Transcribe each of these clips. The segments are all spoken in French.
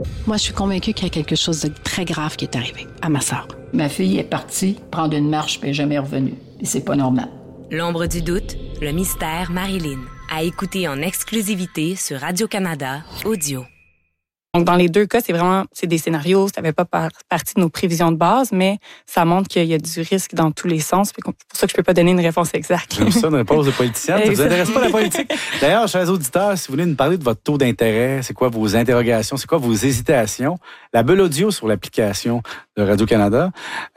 Moi, je suis convaincue qu'il y a quelque chose de très grave qui est arrivé à ma sœur. Ma fille est partie prendre une marche puis elle n'est jamais revenue. Et c'est pas normal. L'ombre du doute, le mystère Marilyn. À écouter en exclusivité sur Radio-Canada Audio. Donc, dans les deux cas, c'est des scénarios, ça ne fait pas partie de nos prévisions de base, mais ça montre qu'il y a du risque dans tous les sens. C'est pour ça que je ne peux pas donner une réponse exacte. J'aime ça, une réponse de politicienne. Ça ne vous intéresse pas la politique? D'ailleurs, chers auditeurs, si vous voulez nous parler de votre taux d'intérêt, c'est quoi vos interrogations, c'est quoi vos hésitations, la bulle audio sur l'application de Radio-Canada.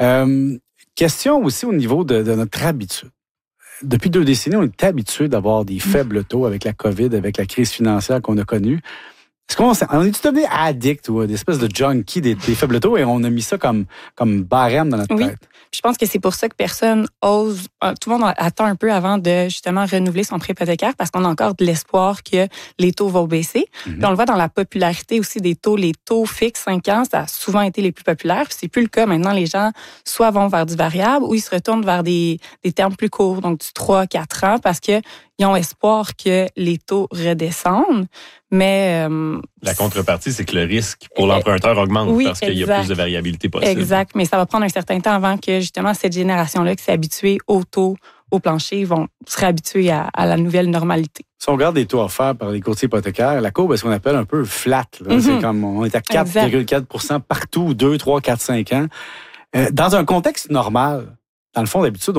Question aussi au niveau de notre habitude. Depuis 2 décennies, on est habitué d'avoir des faibles taux avec la COVID, avec la crise financière qu'on a connue. Est-ce qu'on est-tu devenu addict ou des espèces de junkie des faibles taux et on a mis ça comme barème dans notre tête? Je pense que c'est pour ça que personne ose. Tout le monde attend un peu avant de justement renouveler son prêt hypothécaire parce qu'on a encore de l'espoir que les taux vont baisser. Puis on le voit dans la popularité aussi des taux. Les taux fixes 5 ans, ça a souvent été les plus populaires. Puis c'est plus le cas. Maintenant, les gens soit vont vers du variable ou ils se retournent vers des termes plus courts, donc du 3-4 ans, parce que ils ont espoir que les taux redescendent. Mais la contrepartie, c'est que le risque pour l'emprunteur augmente parce qu'il y a plus de variabilité possible. Exact, mais ça va prendre un certain temps avant que justement cette génération-là qui s'est habituée au taux, au plancher, ils vont se réhabituer à la nouvelle normalité. Si on regarde les taux offerts par les courtiers hypothécaires, la courbe est ce qu'on appelle un peu flat. C'est comme on est à 4,4 partout, 2, 3, 4, 5 ans. Dans un contexte normal, dans le fond, d'habitude,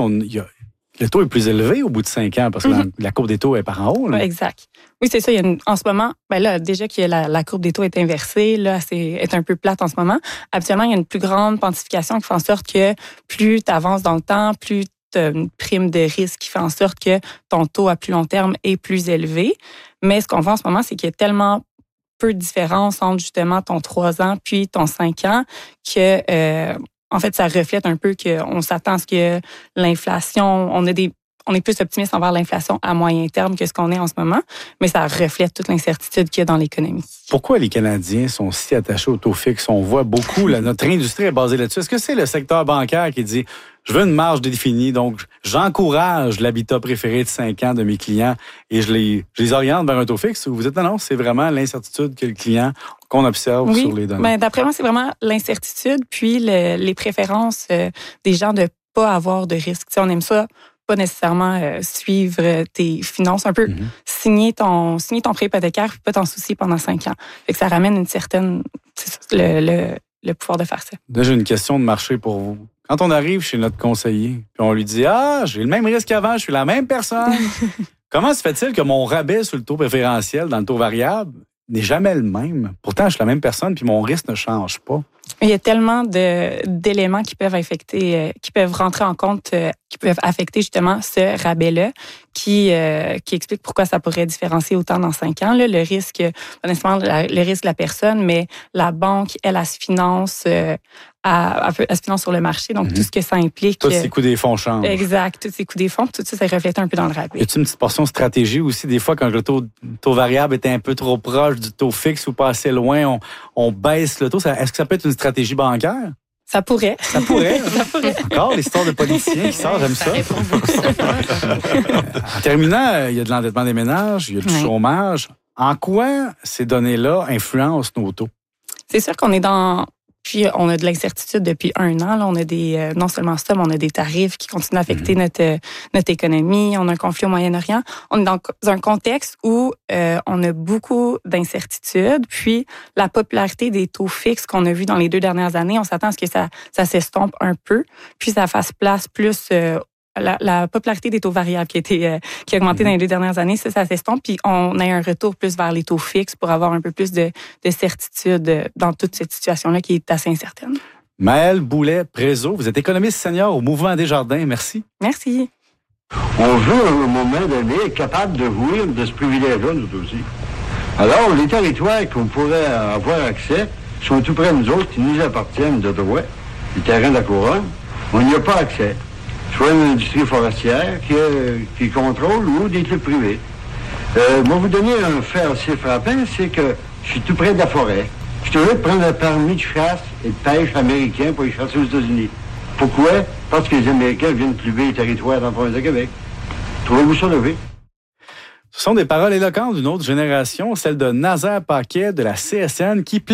le taux est plus élevé au bout de 5 ans parce que la courbe des taux est par en haut. Là. Exact. Oui, c'est ça. En ce moment, là, déjà que la courbe des taux est inversée, là, est un peu plate en ce moment. Habituellement, il y a une plus grande quantification qui fait en sorte que plus tu avances dans le temps, plus tu as une prime de risque qui fait en sorte que ton taux à plus long terme est plus élevé. Mais ce qu'on voit en ce moment, c'est qu'il y a tellement peu de différence entre justement ton 3 ans puis ton 5 ans que en fait, ça reflète un peu qu'on s'attend à ce que l'inflation, on est plus optimiste envers l'inflation à moyen terme que ce qu'on est en ce moment, mais ça reflète toute l'incertitude qu'il y a dans l'économie. Pourquoi les Canadiens sont si attachés au taux fixe? On voit beaucoup, notre industrie est basée là-dessus. Est-ce que c'est le secteur bancaire qui dit « Je veux une marge définie, donc j'encourage l'habitat préféré de 5 ans de mes clients et je les oriente vers un taux fixe » ou vous êtes non, c'est vraiment l'incertitude que le client qu'on observe sur les données? Ben, d'après moi, c'est vraiment l'incertitude puis les préférences des gens de pas avoir de risque. T'sais, on aime ça, pas nécessairement suivre tes finances, un peu signer ton prêt hypothécaire puis pas t'en soucier pendant 5 ans. Fait que ça ramène une certaine le pouvoir de faire ça. Là, j'ai une question de marché pour vous. Quand on arrive chez notre conseiller, puis on lui dit « Ah, j'ai le même risque qu'avant, je suis la même personne. » Comment se fait-il que mon rabais sur le taux préférentiel dans le taux variable n'est jamais le même? Pourtant, je suis la même personne, puis mon risque ne change pas. Il y a tellement d'éléments qui peuvent affecter, qui peuvent rentrer en compte, qui peuvent affecter justement ce rabais-là, qui explique pourquoi ça pourrait différencier autant dans 5 ans. Là, le risque, pas nécessairement le risque de la personne, mais la banque, elle se finance, elle se finance sur le marché, donc tout ce que ça implique. Tous ces coûts des fonds changent. Exact, tous ces coûts des fonds, tout ça, ça reflète un peu dans le rabais. Y a-t-il une petite portion stratégie aussi? Des fois, quand le taux variable est un peu trop proche du taux fixe ou pas assez loin, on baisse le taux. Est-ce que ça peut être une stratégie bancaire? Ça pourrait. Ça pourrait. Ça pourrait. Encore l'histoire de politiciens qui sort, j'aime ça. En terminant, il y a de l'endettement des ménages, il y a du chômage. En quoi ces données-là influencent nos taux? C'est sûr qu'on est dans... Puis, on a de l'incertitude depuis 1 an. Là, on a non seulement ça, mais on a des tarifs qui continuent d'affecter notre économie. On a un conflit au Moyen-Orient. On est dans un contexte où on a beaucoup d'incertitudes. Puis, la popularité des taux fixes qu'on a vu dans les 2 dernières années, on s'attend à ce que ça s'estompe un peu. Puis, ça fasse place plus... La popularité des taux variables qui a augmenté dans les 2 dernières années, ça s'estompe, puis on a un retour plus vers les taux fixes pour avoir un peu plus de certitude dans toute cette situation-là qui est assez incertaine. Maëlle Boulet-Prézot, vous êtes économiste senior au Mouvement Desjardins. Merci. Merci. On veut, à un moment donné, être capable de jouir de ce privilège-là, nous aussi. Alors, les territoires qu'on pourrait avoir accès sont tout près de nous autres, qui nous appartiennent de droit, les terrains de la couronne. On n'y a pas accès. Soit une industrie forestière qui contrôle ou des trucs privés. Moi, vous donner un fait assez frappant, c'est que je suis tout près de la forêt. Je suis obligé de prendre un permis de chasse et de pêche américain pour y chasser aux États-Unis. Pourquoi? Parce que les Américains viennent pluver les territoires dans la province de Québec. Trouvez-vous ça levé? Ce sont des paroles éloquentes d'une autre génération, celle de Nazaire Paquet de la CSN qui